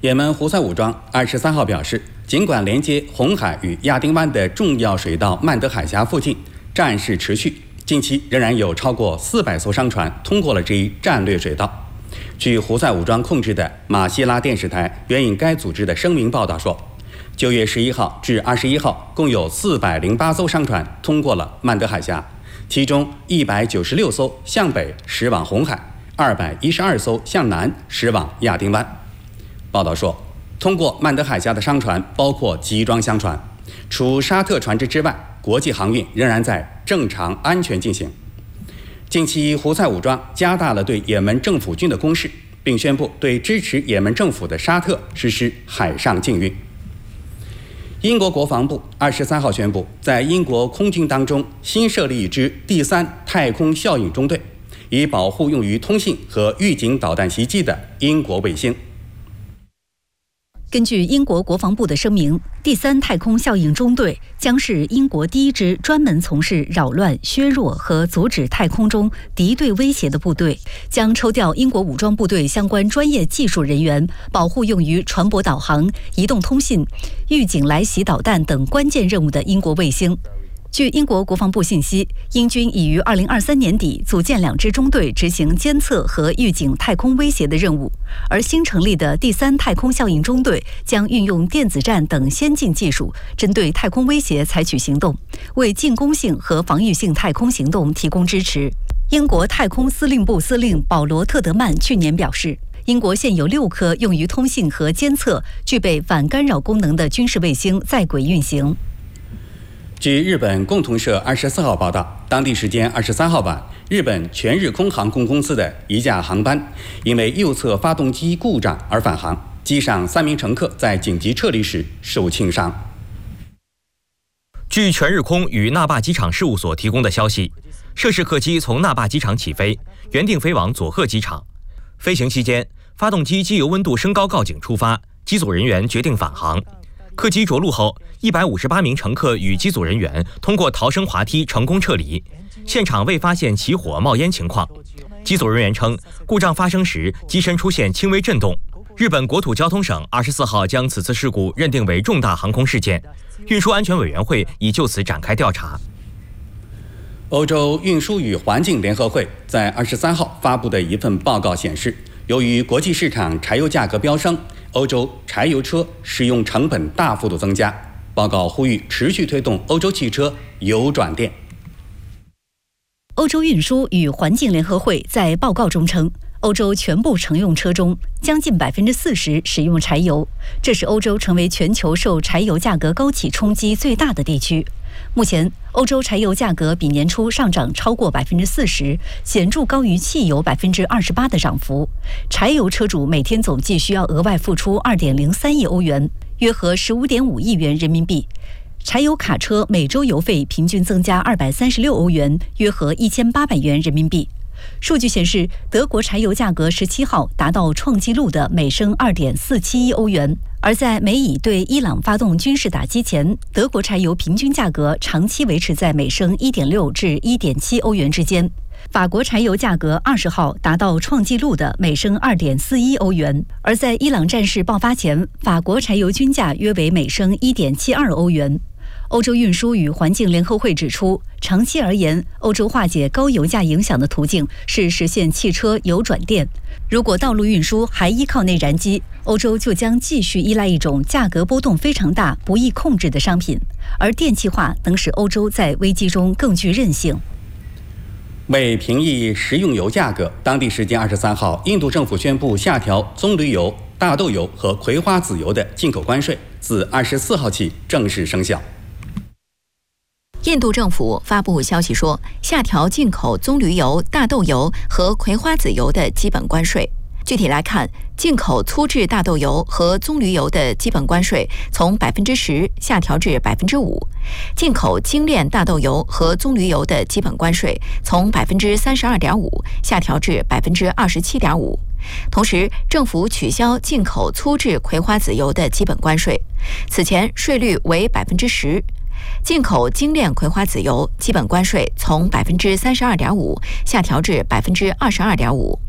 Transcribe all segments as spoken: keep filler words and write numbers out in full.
也门胡塞武装二十三号表示，尽管连接红海与亚丁湾的重要水道曼德海峡附近战事持续，近期仍然有超过四百艘商船通过了这一战略水道。据胡塞武装控制的马希拉电视台援引该组织的声明报道说，九月十一号至二十一号，共有四百零八艘商船通过了曼德海峡，其中一百九十六艘向北驶往红海，二百一十二艘向南驶往亚丁湾。报道说，通过曼德海峡的商船包括集装箱船，除沙特船只之外，国际航运仍然在正常安全进行。近期，胡塞武装加大了对也门政府军的攻势，并宣布对支持也门政府的沙特实施海上禁运。英国国防部二十三号宣布，在英国空军当中新设立一支第三太空效应中队，以保护用于通信和预警导弹袭击的英国卫星。 根据英国国防部的声明，第三太空效应中队将是英国第一支专门从事扰乱、削弱和阻止太空中敌对威胁的部队，将抽调英国武装部队相关专业技术人员，保护用于船舶导航、移动通信、预警来袭导弹等关键任务的英国卫星。据英国国防部信息，英军已于二零二三年底组建两支中队，执行监测和预警太空威胁的任务。而新成立的第三太空效应中队将运用电子战等先进技术，针对太空威胁采取行动，为进攻性和防御性太空行动提供支持。英国太空司令部司令保罗·特德曼去年表示，英国现有六颗用于通信和监测、具备反干扰功能的军事卫星在轨运行。 据日本共同社二十四号报道，当地时间二十三号晚，日本全日空航空公司的一架航班因为右侧发动机故障而返航，机上三名乘客在紧急撤离时受轻伤。 据全日空与那霸机场事务所提供的消息，涉事客机从那霸机场起飞，原定飞往佐贺机场。飞行期间，发动机机油温度升高告警触发，机组人员决定返航。客机着陆后，一百五十八名乘客与机组人员通过逃生滑梯成功撤离，现场未发现起火冒烟情况。机组人员称，故障发生时机身出现轻微震动。日本国土交通省二十四号将此次事故认定为重大航空事件，运输安全委员会已就此展开调查。 欧洲运输与环境联合会在二十三号发布的一份报告显示，由于国际市场柴油价格飙升，欧洲柴油车使用成本大幅度增加。报告呼吁持续推动欧洲汽车油转电。 欧洲运输与环境联合会在报告中称，欧洲全部乘用车中将近百分之四十使用柴油，这使欧洲成为全球受柴油价格高企冲击最大的地区。目前，欧洲柴油价格比年初上涨超过百分之四十，显著高于汽油百分之二十八的涨幅。柴油车主每天总计需要额外付出二点零三亿欧元，约合十五点五亿元人民币。柴油卡车每周油费平均增加二百三十六欧元，约合一千八百元人民币。数据显示，德国柴油价格十七号达到创纪录的每升二点四七一欧元。而在美以对伊朗发动军事打击前，德国柴油平均价格长期维持在每升一点六至一点七欧元之间。法国柴油价格二十号达到创纪录的每升二点四一欧元，而在伊朗战事爆发前，法国柴油均价约为每升一点七二欧元。欧洲运输与环境联合会指出，长期而言，欧洲化解高油价影响的途径是实现汽车油转电。如果道路运输还依靠内燃机，欧洲就将继续依赖一种价格波动非常大、不易控制的商品，而电气化能使欧洲在危机中更具韧性。 为平抑食用油价格，当地时间二十三号，印度政府宣布下调棕榈油、大豆油和葵花籽油的进口关税，自二十四号起正式生效。 印度政府发布消息说，下调进口棕榈油、大豆油和葵花籽油的基本关税。具体来看，进口粗制大豆油和棕榈油的基本关税从百分之十下调至百分之五；进口精炼大豆油和棕榈油的基本关税从百分之三十二点五下调至百分之二十七点五。同时，政府取消进口粗制葵花籽油的基本关税，此前税率为百分之十。进口精炼葵花籽油基本关税从百分之三十二点五下调至百分之二十二点五。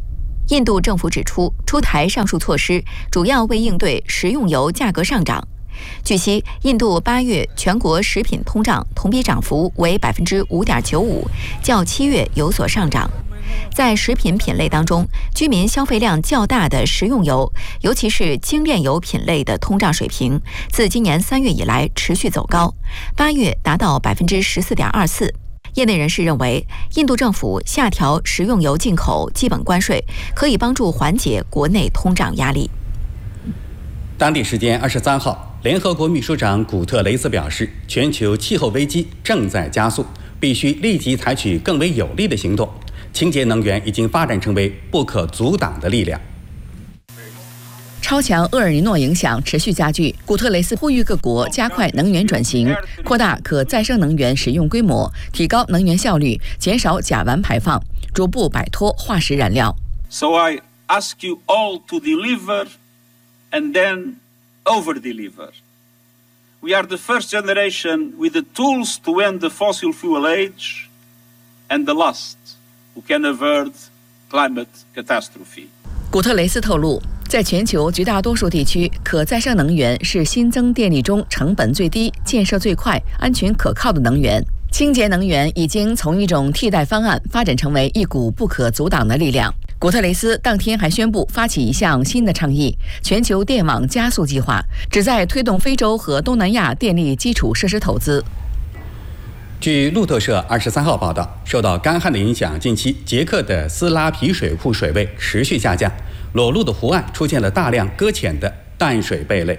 印度政府指出，出台上述措施主要为应对食用油价格上涨。据悉，印度八月全国食品通胀同比涨幅为百分之五点九五，较七月有所上涨。在食品品类当中，居民消费量较大的食用油，尤其是精炼油品类的通胀水平，自今年三月以来持续走高，八月达到百分之十四点二四。业内人士认为，印度政府下调食用油进口基本关税，可以帮助缓解国内通胀压力。 当地时间二十三号，联合国秘书长古特雷斯表示，全球气候危机正在加速，必须立即采取更为有力的行动。清洁能源已经发展成为不可阻挡的力量。 超强厄尔尼诺影响持续加剧，古特雷斯呼吁各国加快能源转型，扩大可再生能源使用规模，提高能源效率，减少甲烷排放，逐步摆脱化石燃料。 So I ask you all to deliver and then over-deliver. We are the first generation with the tools to end the fossil fuel age and the last who can avert climate catastrophe. 古特雷斯透露，在全球绝大多数地区，可再生能源是新增电力中成本最低、建设最快、安全可靠的能源。清洁能源已经从一种替代方案发展成为一股不可阻挡的力量。古特雷斯当天还宣布发起一项新的倡议——全球电网加速计划，旨在推动非洲和东南亚电力基础设施投资。 据路透社二十三号报道，受到干旱的影响，近期捷克的斯拉皮水库水位持续下降，裸露的湖岸出现了大量搁浅的淡水贝类。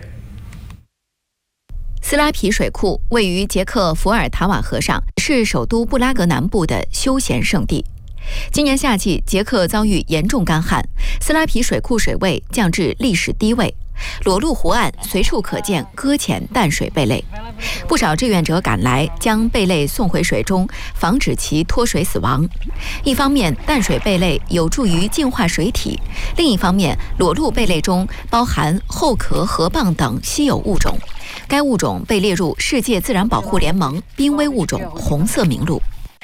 斯拉皮水库位于捷克伏尔塔瓦河上，是首都布拉格南部的休闲胜地。今年夏季，捷克遭遇严重干旱，斯拉皮水库水位降至历史低位，裸露湖岸随处可见搁浅淡水贝类。不少志愿者赶来，将贝类送回水中，防止其脱水死亡。一方面，淡水贝类有助于净化水体；另一方面，裸露贝类中包含后壳河蚌等稀有物种，该物种被列入世界自然保护联盟濒危物种红色名录。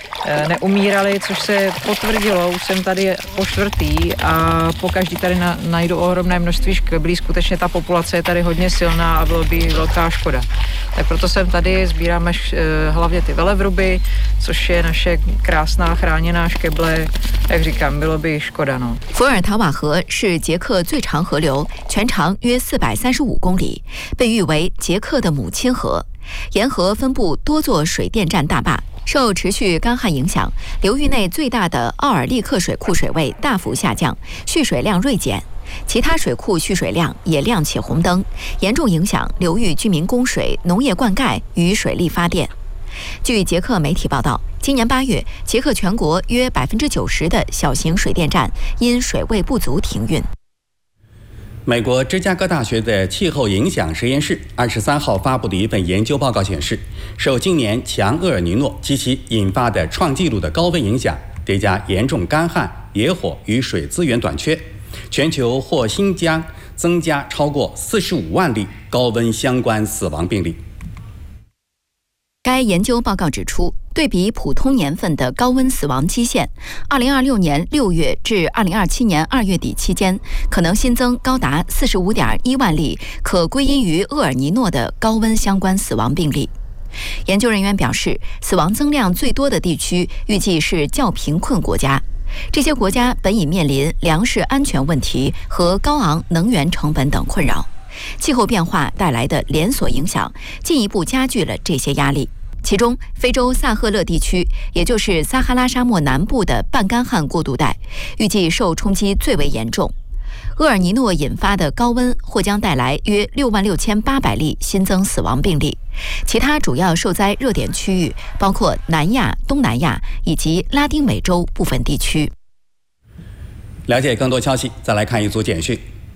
neumírali, což se potvrdilo, už jsem tady po čtvrtý a po každý tady na, najdu ohromné množství škeblí, skutečně ta populace je tady hodně silná a bylo by velká škoda. Tak proto jsem tady, sbíráme hlavně ty velevruby, což je naše krásná chráněná škeble, jak říkám, bylo by škoda, no. 伏尔塔瓦河是捷克最长河流，全长约四百三十五公里，被誉为捷克的母亲河。沿河分布多座水电站大坝。受持续干旱影响，流域内最大的奥尔利克水库水位大幅下降，蓄水量锐减，其他水库蓄水量也亮起红灯，严重影响流域居民供水、农业灌溉与水利发电。据捷克媒体报道，今年八月，捷克全国约百分之九十的小型水电站因水位不足停运。 美国芝加哥大学的气候影响实验室二十三号发布的一份研究报告显示，受今年强厄尔尼诺及其引发的创纪录的高温影响，叠加严重干旱、野火与水资源短缺，全球或新将增加超过四十五万例高温相关死亡病例。 该研究报告指出，对比普通年份的高温死亡基线，二零二六年六月至二零二七年二月底期间，可能新增高达四十五点一万例可归因于厄尔尼诺的高温相关死亡病例。研究人员表示，死亡增量最多的地区预计是较贫困国家，这些国家本已面临粮食安全问题和高昂能源成本等困扰。气候变化带来的连锁影响，进一步加剧了这些压力。其中，非洲萨赫勒地区，也就是撒哈拉沙漠南部的半干旱过渡带，预计受冲击最为严重。厄尔尼诺引发的高温或将带来约六万六千八百例新增死亡病例。其他主要受灾热点区域包括南亚、东南亚以及拉丁美洲部分地区。 了解更多消息，再来看一组简讯。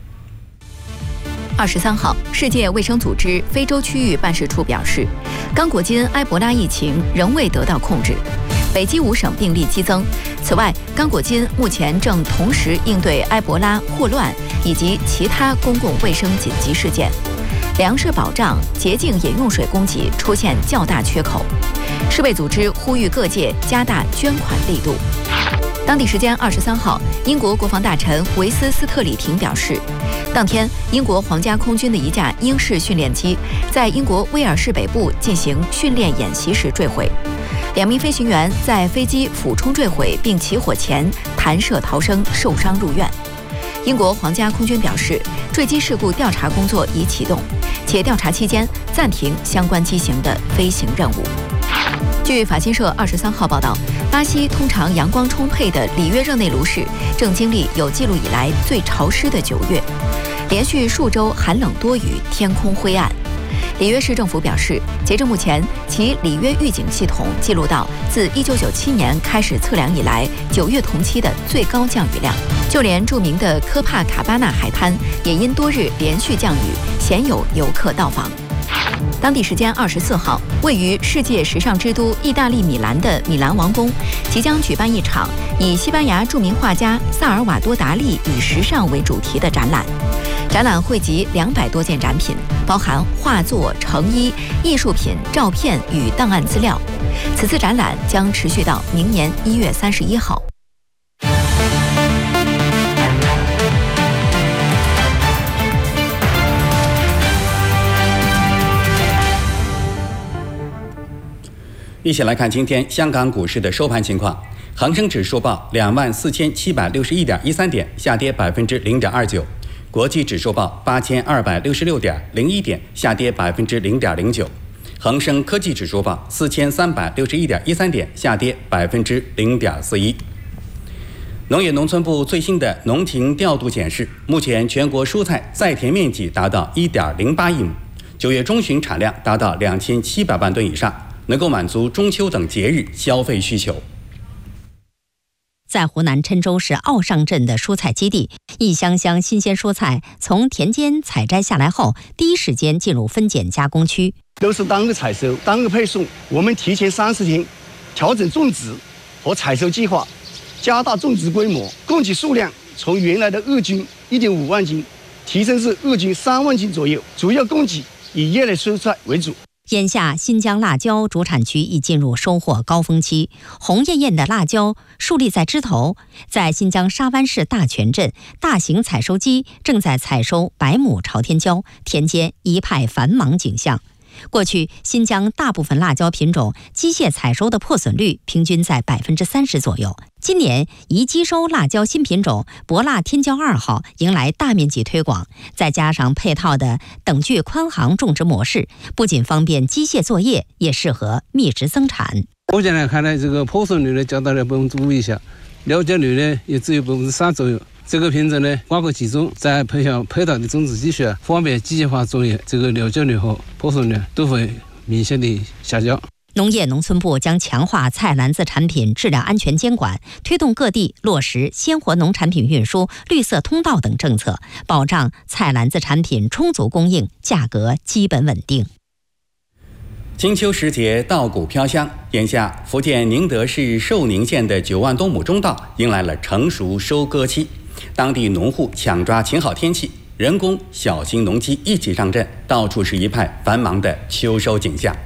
二十三号，世界卫生组织非洲区域办事处表示，刚果金埃博拉疫情仍未得到控制，北基五省病例激增。此外，刚果金目前正同时应对埃博拉、霍乱以及其他公共卫生紧急事件，粮食保障、洁净饮用水供给出现较大缺口。世卫组织呼吁各界加大捐款力度。 当地时间二十三号，英国国防大臣维斯斯特里廷表示，当天英国皇家空军的一架英式训练机在英国威尔士北部进行训练演习时坠毁，两名飞行员在飞机俯冲坠毁并起火前弹射逃生，受伤入院。英国皇家空军表示，坠机事故调查工作已启动，且调查期间暂停相关机型的飞行任务。据法新社二十三号报道，巴西通常阳光充沛的里约热内卢市正经历有记录以来最潮湿的九月，连续数周寒冷多雨，天空灰暗。里约市政府表示，截至目前，其里约预警系统记录到自一九九七年开始测量以来九月同期的最高降雨量。就连著名的科帕卡巴纳海滩也因多日连续降雨，鲜有游客到访。当地时间二十四号，位于世界时尚之都意大利米兰的米兰王宫即将举办一场以西班牙著名画家萨尔瓦多·达利与时尚为主题的展览。展览汇集两百多件展品，包含画作、成衣、艺术品、照片与档案资料。此次展览将持续到明年一月三十一号。 一起来看今天香港股市的收盘情况。恒生指数报两万四千七百六十一点一三点，下跌百分之零点二九；国际指数报八千二百六十六点零一点，下跌百分之零点零九；恒生科技指数报四千三百六十一点一三点，下跌百分之零点四一。农业农村部最新的农情调度显示，目前全国蔬菜在田面积达到一点零八亿亩，九月中旬产量达到两千七百万吨以上，能够满足中秋等节日消费需求。 在湖南郴州市奥上镇的蔬菜基地，一箱箱新鲜蔬菜从田间采摘下来后，第一时间进入分拣加工区。 都是当日采收、当日配送。我们提前三十天调整种植和采收计划，加大种植规模，供给数量从原来的日均一点五万斤提升至日均三万斤左右，主要供给以叶类蔬菜为主。 眼下，新疆辣椒主产区已进入收获高峰期，红艳艳的辣椒竖立在枝头。在新疆沙湾市大泉镇，大型采收机正在采收百亩朝天椒，田间一派繁忙景象。过去，新疆大部分辣椒品种机械采收的破损率平均在百分之三十左右。今年宜机收辣椒新品种博辣天椒二号迎来大面积推广，再加上配套的等距宽行种植模式，不仅方便机械作业，也适合密植增产。 目前来看呢，这个破损率呢降到了百分之五以下，了解率呢也只有百分之三左右。这个品种呢，瓜果集中，再配上配套的种植技术，方便机械化作业，这个了解率和破损率都会明显的下降。 农业农村部将强化菜篮子产品质量安全监管，推动各地落实鲜活农产品运输、绿色通道等政策，保障菜篮子产品充足供应，价格基本稳定。 金秋时节，稻谷飘香。眼下，福建宁德市寿宁县的九万多亩中稻迎来了成熟收割期。当地农户抢抓晴好天气，人工、小型农机一起上阵，到处是一派繁忙的秋收景象。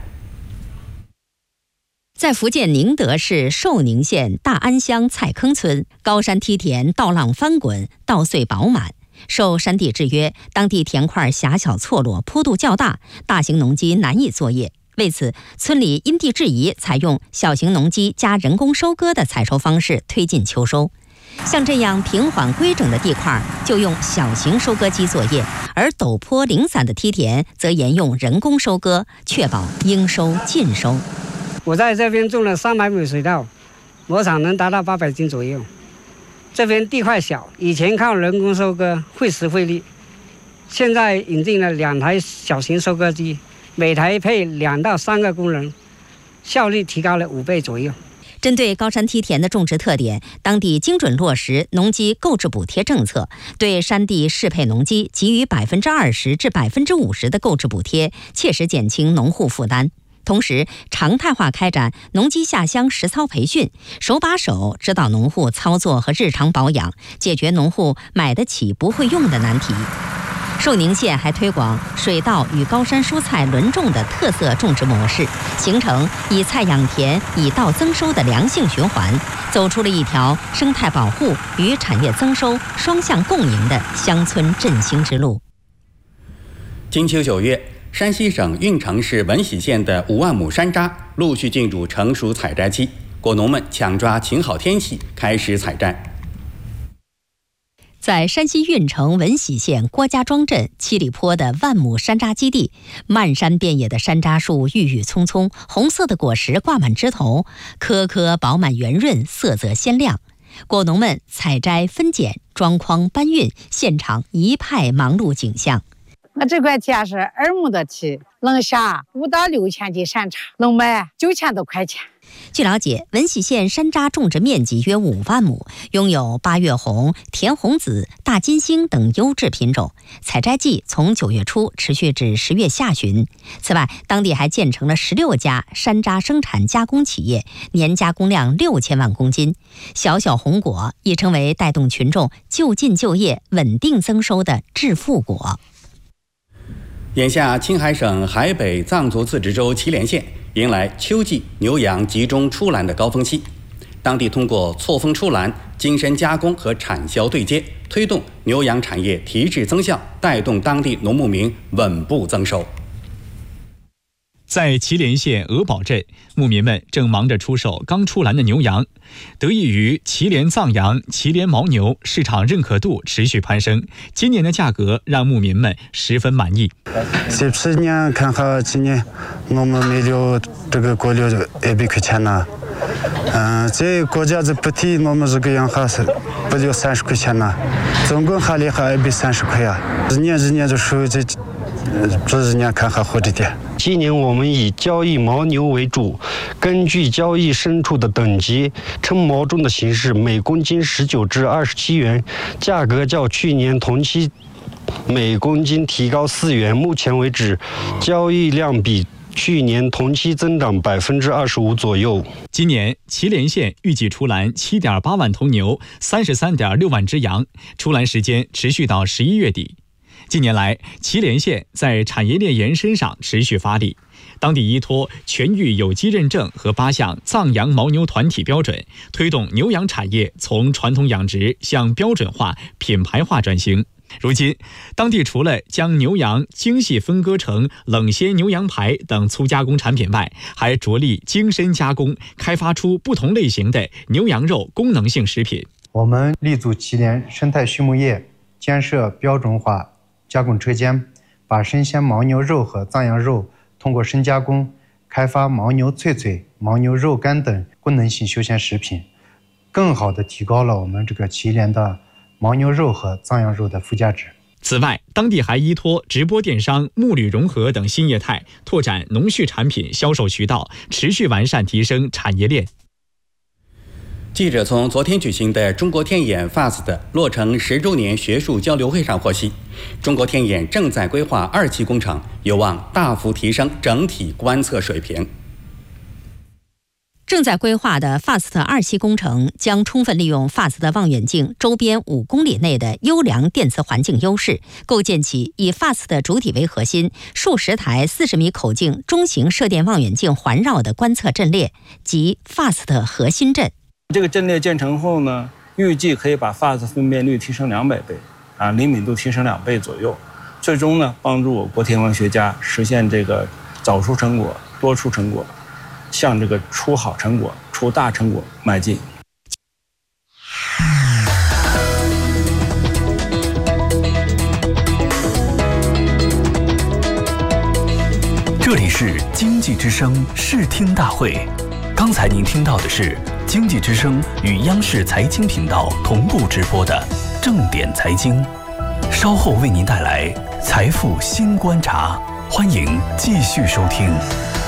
在福建宁德市寿宁县大安乡菜坑村，高山梯田稻浪翻滚，稻穗饱满。受山地制约，当地田块狭小错落，坡度较大，大型农机难以作业。为此，村里因地制宜，采用小型农机加人工收割的采收方式推进秋收。像这样平缓规整的地块，就用小型收割机作业；而陡坡零散的梯田，则沿用人工收割，确保应收尽收。 我在这边种了三百亩水稻，亩产能达到八百斤左右。这边地块小，以前靠人工收割费时费力，现在引进了两台小型收割机，每台配两到三个工人，效率提高了五倍左右。 针对高山梯田的种植特点，当地精准落实农机购置补贴政策，对山地适配农机给予百分之二十至百分之五十的购置补贴，切实减轻农户负担。同时，常态化开展农机下乡实操培训，手把手指导农户操作和日常保养，解决农户买得起不会用的难题。 寿宁县还推广水稻与高山蔬菜轮种的特色种植模式，形成以菜养田、以稻增收的良性循环，走出了一条生态保护与产业增收双向共赢的乡村振兴之路。 金秋九月，山西省运城市闻喜县的五万亩山楂陆续进入成熟采摘期，果农们抢抓晴好天气开始采摘。 在山西运城闻喜县郭家庄镇七里坡的万亩山楂基地，漫山遍野的山楂树郁郁葱葱，红色的果实挂满枝头，颗颗饱满圆润，色泽鲜亮。果农们采摘、分拣、装筐、搬运，现场一派忙碌景象。 我这块田是二亩的地，能下五到六千斤山楂，能卖九千多块钱。 据了解，闻喜县山楂种植面积约五万亩，拥有八月红、甜红紫、大金星等优质品种。采摘季从九月初持续至十月下旬。此外，当地还建成了十六家山楂生产加工企业，年加工量六千万公斤。小小红果已成为带动群众就近就业、稳定增收的致富果。 眼下，青海省海北藏族自治州祁连县迎来秋季牛羊集中出栏的高峰期，当地通过错峰出栏、精深加工和产销对接，推动牛羊产业提质增效，带动当地农牧民稳步增收。 在祁连县鹅堡镇，牧民们正忙着出售刚出栏的牛羊。得益于祁连藏羊、祁连牦牛市场认可度持续攀升，今年的价格让牧民们十分满意。 这十年看看今年我们卖了这个过了二百块钱呢。嗯，这国家子不提我们这个羊还是不了三十块钱呢，总共下来还二百三十块啊！一年一年就收这。这一年看还好一点。 今年我们以交易牦牛为主，根据交易牲畜的等级，称牦重的形式，每公斤十九至二十七元，价格较去年同期每公斤提高四元。目前为止，交易量比去年同期增长百分之二十五左右。 今年祁连县预计出栏七点八万头牛，三十三点六万只羊，出栏时间持续到十一月底。近年来，祁连县在产业链延伸上持续发力，当地依托全域有机认证和八项藏羊牦牛团体标准，推动牛羊产业从传统养殖向标准化、品牌化转型。如今，当地除了将牛羊精细分割成冷鲜牛羊排等粗加工产品外，还着力精深加工，开发出不同类型的牛羊肉功能性食品。 我们立足祁连生态畜牧业，建设标准化加工车间，把生鲜牦牛肉和藏羊肉通过深加工，开发牦牛脆脆、牦牛肉干等功能性休闲食品，更好地提高了我们这个祁连的牦牛肉和藏羊肉的附加值。 此外，当地还依托直播电商、牧旅融合等新业态，拓展农畜产品销售渠道，持续完善提升产业链。 记者从昨天举行的中国天眼 F A S T 落成十周年学术交流会上获悉，中国天眼正在规划二期工程，有望大幅提升整体观测水平。 正在规划的 F A S T 二期工程将充分利用 F A S T 望远镜周边五公里内的优良电磁环境优势，构建起以 F A S T 主体为核心、数十台四十米口径中型射电望远镜环绕的观测阵列，即 F A S T 核心阵。 这个阵列建成后呢，预计可以把 F A S T 分辨率提升两百倍，啊，灵敏度提升两倍左右，最终呢，帮助我国天文学家实现这个早出成果、多出成果，向这个出好成果、出大成果迈进。 这里是经济之声视听大会，刚才您听到的是经济之声与央视财经频道同步直播的正点财经，稍后为您带来财富新观察，欢迎继续收听。